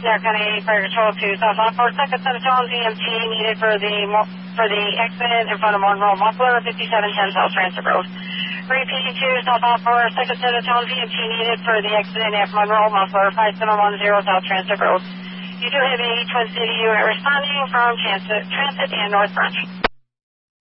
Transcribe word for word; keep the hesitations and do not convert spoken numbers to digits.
Sierra County Fire Control to southbound for second set of tones, E M T needed for the for the accident in front of Monroe Muffler, fifty-seven ten South Transit Road. Repeating to southbound for second set of tones, E M T needed for the accident at Monroe Muffler, five seven one zero South Transit Road. You do have a Twin City unit responding from Transit, Transit and North Branch.